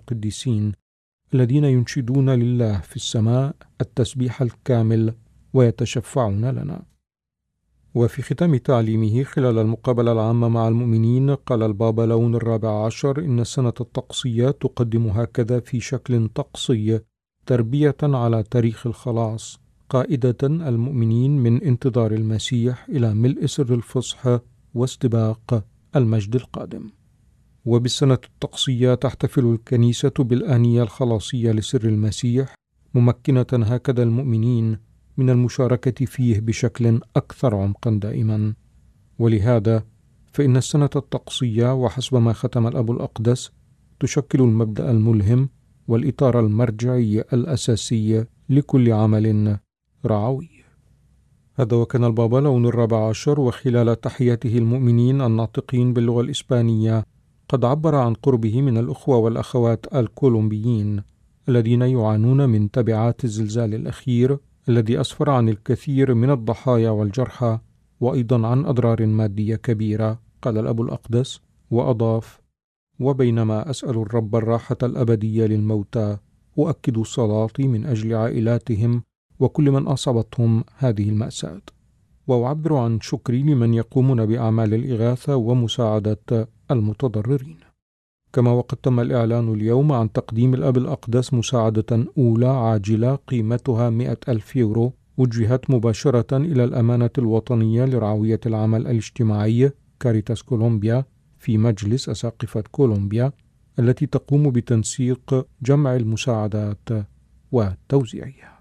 القديسين الذين ينشدون لله في السماء التسبيح الكامل ويتشفعون لنا. وفي ختام تعليمه خلال المقابلة العامة مع المؤمنين قال البابا لون ال14 إن سنة الطقسية تقدم هكذا في شكل طقسي تربية على تاريخ الخلاص، قائدة المؤمنين من انتظار المسيح إلى ملء سر الفصح واستباق المجد القادم. وبالسنة الطقسية تحتفل الكنيسة بالآنية الخلاصية لسر المسيح، ممكنة هكذا المؤمنين من المشاركة فيه بشكل أكثر عمقا دائما. ولهذا فإن السنة الطقسية وحسب ما ختم الأب الأقدس تشكل المبدأ الملهم والإطار المرجعي الأساسي لكل عمل رعوي. هذا وكان البابا لون ال14 وخلال تحياته المؤمنين الناطقين باللغة الإسبانية قد عبر عن قربه من الأخوة والأخوات الكولومبيين الذين يعانون من تبعات الزلزال الأخير الذي أسفر عن الكثير من الضحايا والجرحى وأيضا عن أضرار مادية كبيرة. قال الأب الأقدس وأضاف: وبينما أسأل الرب الراحة الأبدية للموتى أؤكد صلاتي من أجل عائلاتهم وكل من أصابتهم هذه المأساة، وأعبر عن شكري لمن يقومون بأعمال الإغاثة ومساعدة المتضررين. كما وقد تم الإعلان اليوم عن تقديم الأب الأقدس مساعدة أولى عاجلة قيمتها 100,000 يورو وجهت مباشرة إلى الأمانة الوطنية لرعوية العمل الاجتماعي كاريتاس كولومبيا في مجلس أساقفة كولومبيا التي تقوم بتنسيق جمع المساعدات وتوزيعها.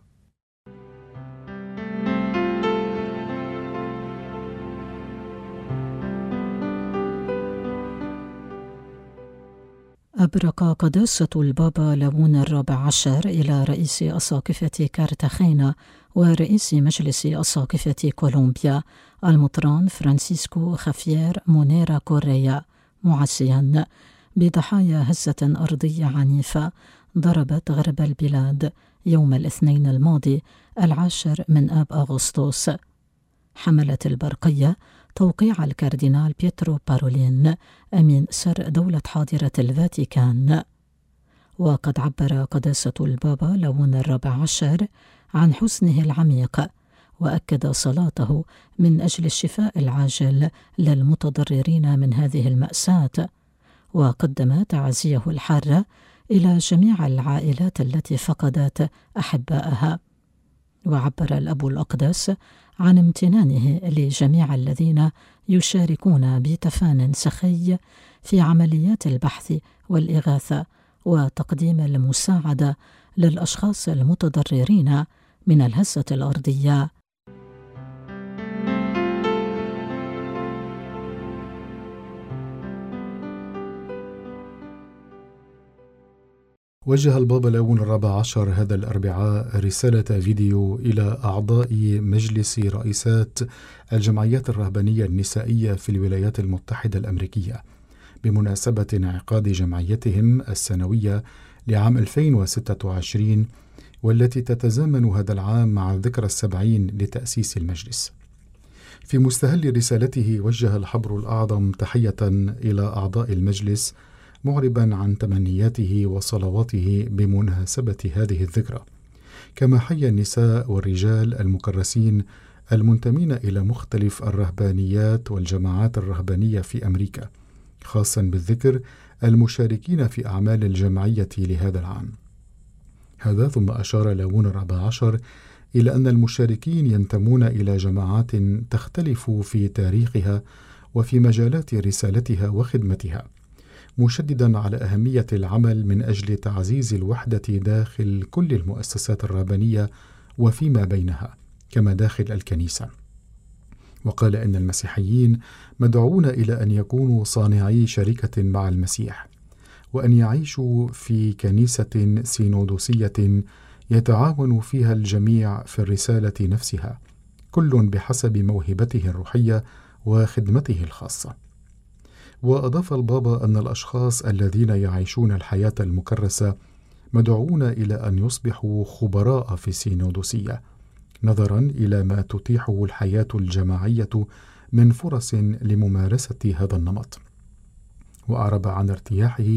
أبرق قداسة البابا لون ال14 إلى رئيس أساقفة كارتاخينا ورئيس مجلس أساقفة كولومبيا المطران فرانسيسكو خافيير مونيرا كوريا، معزيا بضحايا هزة أرضية عنيفة ضربت غرب البلاد يوم الاثنين الماضي 10 من آب أغسطس. حملت البرقية توقيع الكاردينال بيترو بارولين أمين سر دولة حاضرة الفاتيكان. وقد عبر قداسة البابا لون ال14 عن حزنه العميق وأكد صلاته من أجل الشفاء العاجل للمتضررين من هذه المأساة، وقدم تعازيه الحارة إلى جميع العائلات التي فقدت أحبائها. وعبر الأب الأقدس عن امتنانه لجميع الذين يشاركون بتفان سخي في عمليات البحث والإغاثة وتقديم المساعدة للأشخاص المتضررين من الهزة الأرضية. وجه البابا لون ال14 هذا الأربعاء رسالة فيديو إلى أعضاء مجلس رئيسات الجمعيات الرهبانية النسائية في الولايات المتحدة الأمريكية بمناسبة انعقاد جمعيتهم السنوية لعام 2026، والتي تتزامن هذا العام مع الذكرى 70 لتأسيس المجلس. في مستهل رسالته وجه الحبر الأعظم تحية إلى أعضاء المجلس معربا عن تمنياته وصلواته بمناسبة هذه الذكرى، كما حيا النساء والرجال المكرسين المنتمين إلى مختلف الرهبانيات والجماعات الرهبانية في أمريكا، خاصا بالذكر المشاركين في أعمال الجمعية لهذا العام. هذا ثم أشار لون ال14 إلى أن المشاركين ينتمون إلى جماعات تختلف في تاريخها وفي مجالات رسالتها وخدمتها، مشددا على أهمية العمل من أجل تعزيز الوحدة داخل كل المؤسسات الرهبانية وفيما بينها كما داخل الكنيسة. وقال إن المسيحيين مدعوون إلى أن يكونوا صانعي شركة مع المسيح، وأن يعيشوا في كنيسة سينودوسية يتعاون فيها الجميع في الرسالة نفسها، كل بحسب موهبته الروحية وخدمته الخاصة. وأضاف البابا أن الأشخاص الذين يعيشون الحياة المكرسة مدعوون إلى أن يصبحوا خبراء في السينودوسية، نظرا إلى ما تتيحه الحياة الجماعية من فرص لممارسة هذا النمط. وأعرب عن ارتياحه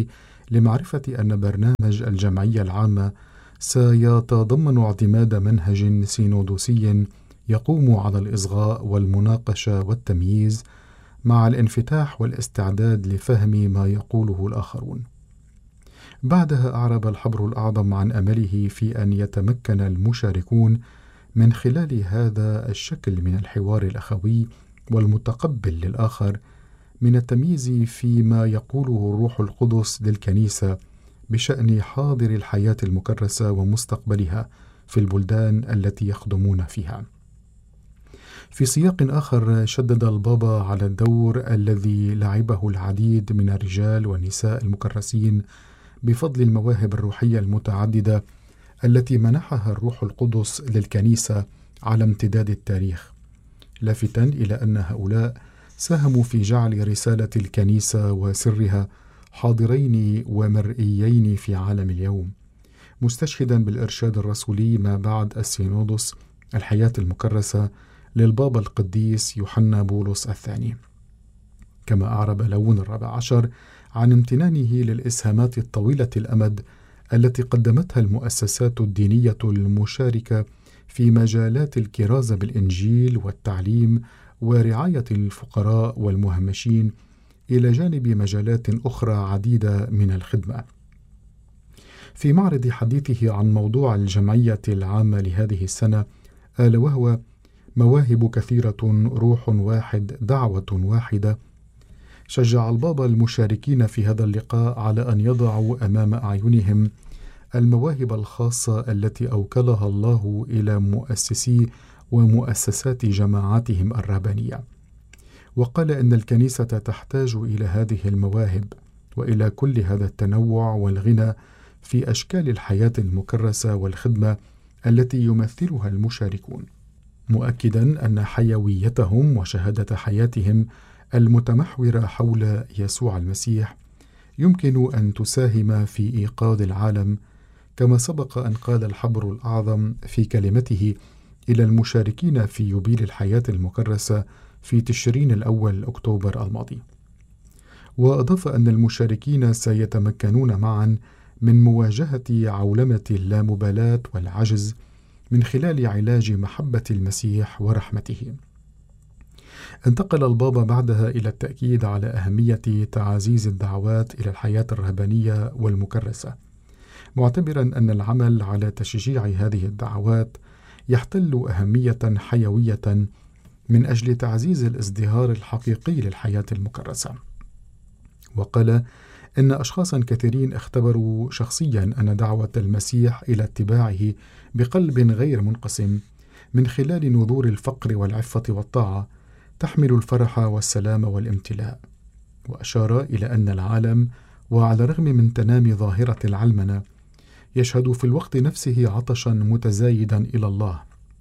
لمعرفة أن برنامج الجمعية العامة سيتضمن اعتماد منهج سينودوسي يقوم على الإصغاء والمناقشة والتمييز مع الانفتاح والاستعداد لفهم ما يقوله الآخرون. بعدها أعرب الحبر الأعظم عن أمله في أن يتمكن المشاركون من خلال هذا الشكل من الحوار الأخوي والمتقبل للآخر من التمييز فيما يقوله الروح القدس للكنيسة بشأن حاضر الحياة المكرسة ومستقبلها في البلدان التي يخدمون فيها. في سياق آخر شدد البابا على الدور الذي لعبه العديد من الرجال والنساء المكرسين بفضل المواهب الروحية المتعددة التي منحها الروح القدس للكنيسة على امتداد التاريخ، لافتا إلى أن هؤلاء ساهموا في جعل رسالة الكنيسة وسرها حاضرين ومرئيين في عالم اليوم، مستشهدا بالإرشاد الرسولي ما بعد السينودوس الحياة المكرسة للبابا القديس يوحنا بولس الثاني. كما أعرب لون الرابع عشر عن امتنانه للإسهامات الطويلة الأمد التي قدمتها المؤسسات الدينية المشاركة في مجالات الكرازة بالإنجيل والتعليم ورعاية الفقراء والمهمشين، إلى جانب مجالات أخرى عديدة من الخدمة. في معرض حديثه عن موضوع الجمعية العامة لهذه السنة، قال وهو مواهب كثيرة، روح واحد، دعوة واحدة، شجع البابا المشاركين في هذا اللقاء على أن يضعوا أمام أعينهم المواهب الخاصة التي أوكلها الله إلى مؤسسي ومؤسسات جماعاتهم الرهبانية، وقال إن الكنيسة تحتاج إلى هذه المواهب وإلى كل هذا التنوع والغنى في أشكال الحياة المكرسة والخدمة التي يمثلها المشاركون، مؤكدا أن حيويتهم وشهادة حياتهم المتمحورة حول يسوع المسيح يمكن أن تساهم في إيقاظ العالم، كما سبق أن قال الحبر الأعظم في كلمته إلى المشاركين في يوبيل الحياة المكرسة في تشرين الأول أكتوبر الماضي. وأضاف أن المشاركين سيتمكنون معا من مواجهة عولمة اللامبالاة والعجز من خلال علاج محبة المسيح ورحمته. انتقل البابا بعدها إلى التأكيد على أهمية تعزيز الدعوات إلى الحياة الرهبانية والمكرسة، معتبرا أن العمل على تشجيع هذه الدعوات يحتل أهمية حيوية من أجل تعزيز الازدهار الحقيقي للحياة المكرسة. وقال إن أشخاصا كثيرين اختبروا شخصيا أن دعوة المسيح إلى اتباعه بقلب غير منقسم من خلال نذور الفقر والعفة والطاعة تحمل الفرح والسلام والامتلاء. وأشار إلى أن العالم وعلى الرغم من تنامي ظاهرة العلمنة يشهد في الوقت نفسه عطشا متزايدا إلى الله.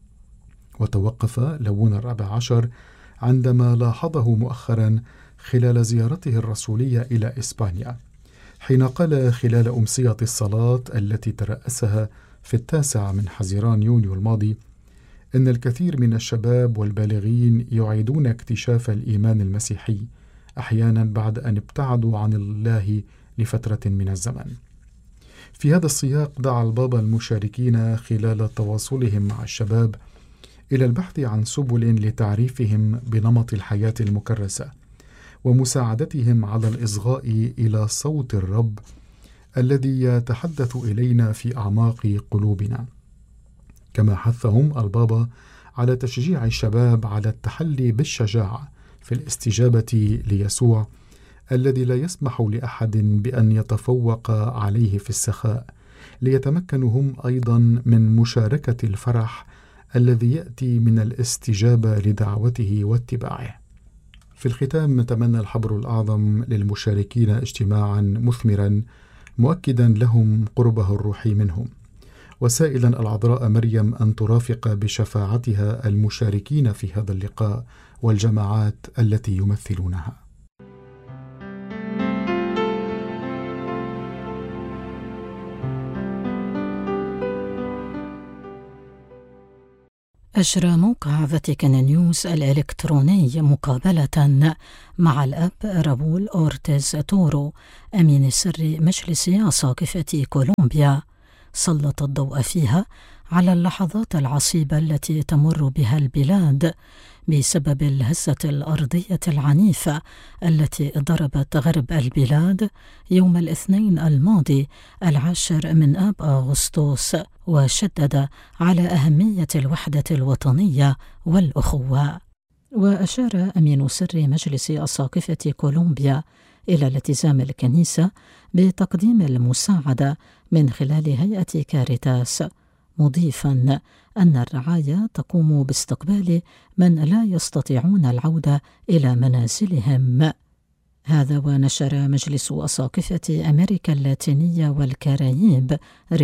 وتوقف لون الرابع عشر عندما لاحظه مؤخرا خلال زيارته الرسولية إلى إسبانيا، حين قال خلال أمسية الصلاة التي ترأسها في 9 من حزيران يونيو الماضي إن الكثير من الشباب والبالغين يعيدون اكتشاف الإيمان المسيحي أحيانا بعد أن ابتعدوا عن الله لفترة من الزمن. في هذا السياق دعا البابا المشاركين خلال تواصلهم مع الشباب إلى البحث عن سبل لتعريفهم بنمط الحياة المكرسة ومساعدتهم على الإصغاء إلى صوت الرب الذي يتحدث إلينا في أعماق قلوبنا. كما حثهم البابا على تشجيع الشباب على التحلي بالشجاعة في الاستجابة ليسوع الذي لا يسمح لأحد بأن يتفوق عليه في السخاء، ليتمكنوا هم أيضا من مشاركة الفرح الذي يأتي من الاستجابة لدعوته واتباعه. في الختام تمنى الحبر الأعظم للمشاركين اجتماعا مثمرا مؤكدا لهم قربه الروحي منهم، وسائلا العذراء مريم أن ترافق بشفاعتها المشاركين في هذا اللقاء والجماعات التي يمثلونها. أجرى موقع فاتيكان نيوز الإلكتروني مقابلة مع الأب رابول أورتيز تورو أمين سر مجلس أساقفة كولومبيا، سلط الضوء فيها على اللحظات العصيبة التي تمر بها البلاد بسبب الهزة الأرضية العنيفة التي ضربت غرب البلاد يوم الاثنين الماضي 10 من آب أغسطس، وشدد على أهمية الوحدة الوطنية والأخوة. وأشار أمين سر مجلس أساقفة كولومبيا إلى التزام الكنيسة بتقديم المساعدة من خلال هيئة كاريتاس، مضيفاً أن الرعاية تقوم باستقبال من لا يستطيعون العودة إلى منازلهم. هذا ونشر مجلس أساقفة أمريكا اللاتينية والكاريب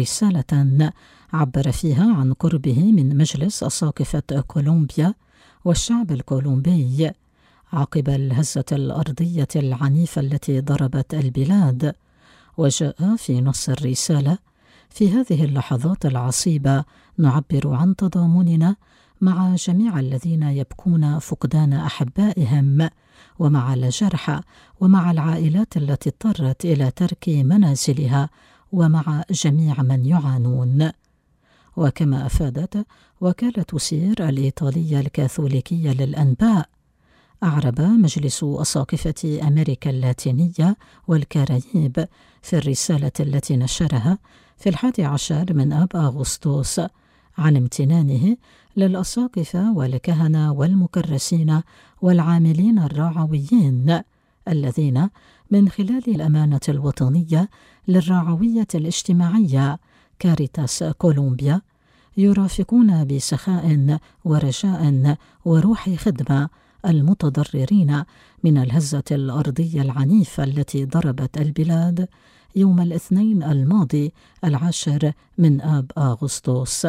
رسالة عبر فيها عن قربه من مجلس أساقفة كولومبيا والشعب الكولومبي عقب الهزة الأرضية العنيفة التي ضربت البلاد. وجاء في نص الرسالة: في هذه اللحظات العصيبة نعبر عن تضامننا مع جميع الذين يبكون فقدان أحبائهم، ومع الجرحى، ومع العائلات التي اضطرت إلى ترك منازلها، ومع جميع من يعانون. وكما أفادت وكالة سير الإيطالية الكاثوليكية للأنباء، أعرب مجلس أساقفة أمريكا اللاتينية والكاريب في الرسالة التي نشرها في 11 من آب أغسطس عن امتنانه للأساقفة والكهنة والمكرسين والعاملين الرعويين الذين من خلال الأمانة الوطنية للرعوية الاجتماعية كاريتاس كولومبيا يرافقون بسخاء ورجاء وروح خدمة المتضررين من الهزة الأرضية العنيفة التي ضربت البلاد يوم الاثنين الماضي 10 من آب أغسطس.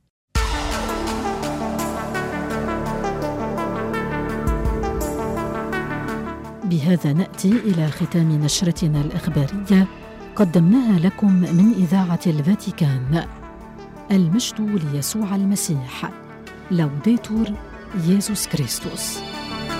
بهذا نأتي إلى ختام نشرتنا الإخبارية قدمناها لكم من إذاعة الفاتيكان. المجد ليسوع المسيح. لوديتور يسوع كريستوس.